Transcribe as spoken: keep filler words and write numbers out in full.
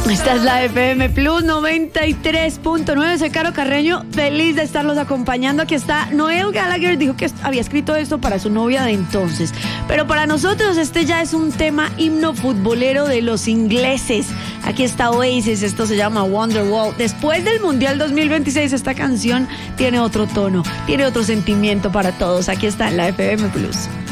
Esta es la F M Plus noventa y tres punto nueve. Soy Caro Carreño, feliz de estarlos acompañando. Aquí está Noel Gallagher, dijo que había escrito esto para su novia de entonces, pero para nosotros este ya es un tema himno futbolero de los ingleses. Aquí está Oasis, esto se llama Wonderwall. Después del Mundial dos mil veintiséis esta canción tiene otro tono, tiene otro sentimiento para todos. Aquí está en la F M Plus.